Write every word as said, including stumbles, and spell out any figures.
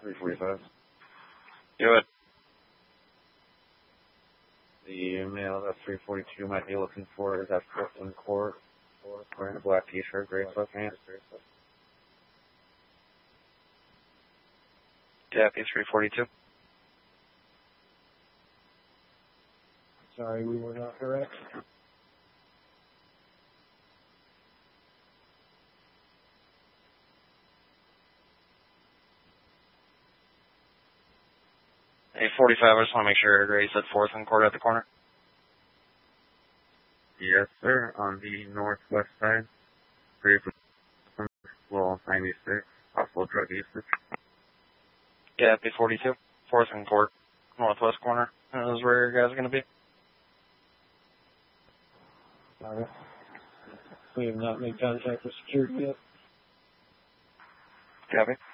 three forty-five. Do it. The male that three forty-two might be looking for is at Portland Court, wearing a black t-shirt, gray sweatpants. Copy, three forty-two. Sorry, we were not correct. Hey, forty-five, I just want to make sure Grace at fourth and Court at the corner. Yes, sir, on the northwest side. Grace Wall ninety-six, possible drug usage. Copy, forty-two. fourth and Court, northwest corner. That is where your guys are going to be. Alright. We have not made contact with security yet. Copy.